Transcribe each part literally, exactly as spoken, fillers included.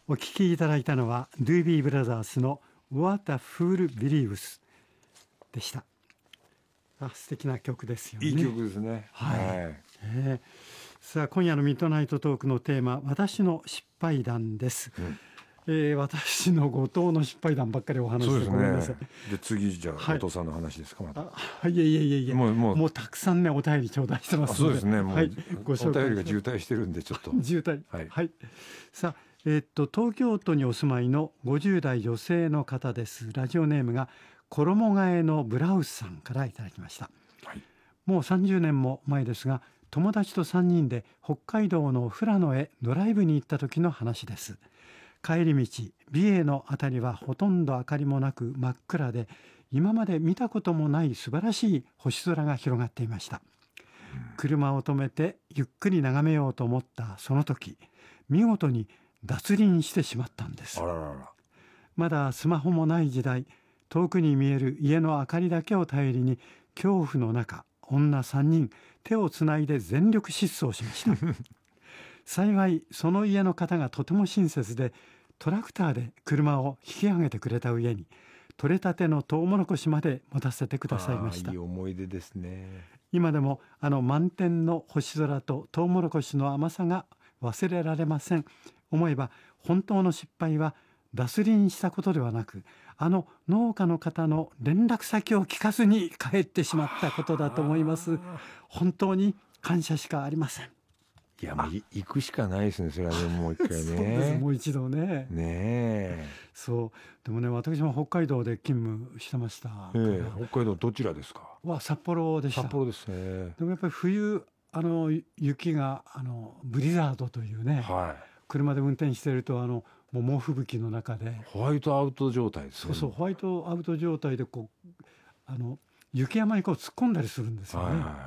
お聴きいただいたのはドゥービーブラザースの What a Fool Believes でした。あ、素敵な曲ですよね。 いい曲ですね。 はい、 はいえー、さあ今夜のミッドナイトトークのテーマ、私の失敗談です、うんえー、私の後藤の失敗談ばっかりお話してごめんなさい。 で次じゃあ、はい、後藤さんの話ですか。またあいえいえいえいえもうもうもうたくさんねお便り頂戴してますので。 そうですね、もう、はい、 ご紹介お便りが渋滞してるんでちょっと渋滞、 はい、 はい、さあえー、っと東京都にお住まいのごじゅう代女性の方です。ラジオネームが衣替えのブラウスさんからいただきました、はい、もうさんじゅうねんも前ですが、友達とさんにんで北海道の富良野へドライブに行った時の話です。帰り道、美瑛のあたりはほとんど明かりもなく真っ暗で、今まで見たこともない素晴らしい星空が広がっていました。車を止めてゆっくり眺めようと思ったその時、見事に脱輪してしまったんです。 あららら。 まだスマホもない時代、遠くに見える家の明かりだけを頼りに恐怖の中、女さんにん手をつないで全力疾走しました幸いその家の方がとても親切で、トラクターで車を引き上げてくれた上に、取れたてのトウモロコシまで持たせてくださいました。 いい思い出ですね。 今でもあの満天の星空とトウモロコシの甘さが忘れられません。思えば本当の失敗は脱輪したことではなく、あの農家の方の連絡先を聞かずに帰ってしまったことだと思います。本当に感謝しかありません。 いや、もう行くしかないですね、それはね。もう一回ねそうです、もう一度ね。 ねえ。 そうでもね、私も北海道で勤務してましたから、 ええ、北海道どちらですか。 は札幌でした。 札幌ですね。 でもやっぱり冬、あの雪があのブリザードというね、はい、車で運転しているとあのもう猛吹雪の中でホワイトアウト状態ですね。 そうそう、ホワイトアウト状態でこうあの雪山にこう突っ込んだりするんですよね、はいはいはい、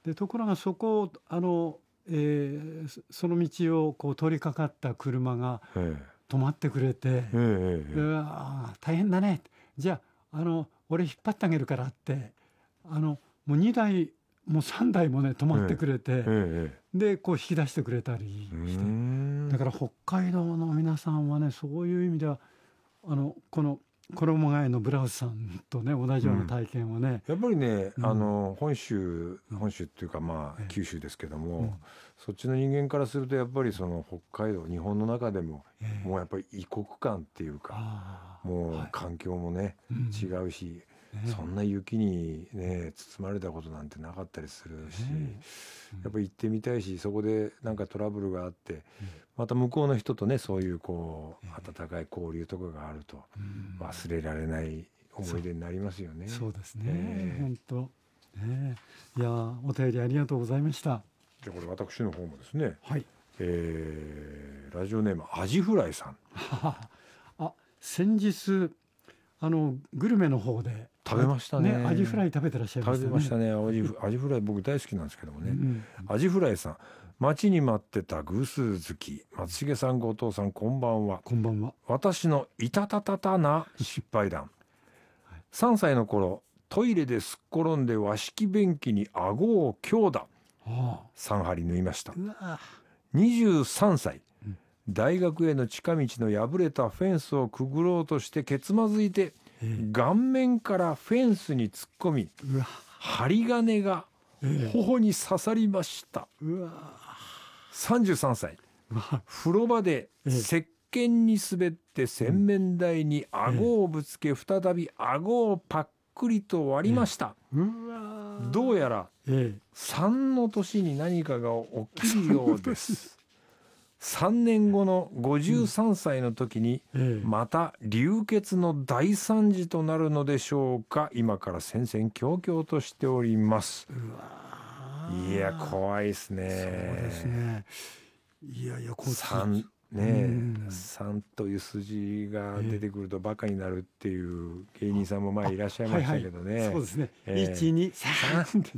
でところがそこをあの、えー、その道をこう通りかかった車が止まってくれて、えー、うわ大変だね、じゃあ、あの俺引っ張ってあげるからって、あのもうにだいもうさんだいもね止まってくれて、ええ、でこう引き出してくれたりして、だから北海道の皆さんはね、そういう意味ではあのこの衣替えのブラウスさんとね同じような体験をね、 うん、やっぱりね、うん、あの本州本州っていうかまあ九州ですけども、うん、そっちの人間からするとやっぱりその北海道、日本の中でも、えー、もうやっぱり異国感っていうか、もう環境もね、はい、違うし、うん、そんな雪にね包まれたことなんてなかったりするし、ね、やっぱり行ってみたいし、そこでなんかトラブルがあって、うん、また向こうの人とねそういうこう温かい交流とかがあると忘れられない思い出になりますよね。 そう、そうですね、えー、本当、ね、いやお便りありがとうございました。 じゃあこれ私の方もですね、 はい、 えー、ラジオネームアジフライさんあ、先日あのグルメの方で食べました ね, ねアジフライ食べてらっしゃいましたね。 食べましたね。アジフ、アジフライ僕大好きなんですけどもね、うん、アジフライさん、待ちに待ってた偶数月、松重さん、後藤さん、こんばんは。 こんばんは。 私のいたたたたな失敗談、はい、さんさいの頃トイレですっ転んで和式便器に顎を強打、さん針縫いました。にじゅうさんさい、うん、大学への近道の破れたフェンスをくぐろうとしてけつまずいて、顔面からフェンスに突っ込み、針金が頬に刺さりました。うわさんじゅうさんさい、風呂場で石鹸に滑って洗面台に顎をぶつけ、再び顎をパックリと割りました。うわどうやらさんの年に何かが起きるようですさんねんごのごじゅうさんさいの時にまた流血の大惨事となるのでしょうか。今から戦々恐々としております。うわいや怖いですね。そうですね。いやいやこうさんねえさんという数字が出てくるとバカになるっていう芸人さんもまあいらっしゃいましたけどね、 はいはい、そうですね、えー、いちにさん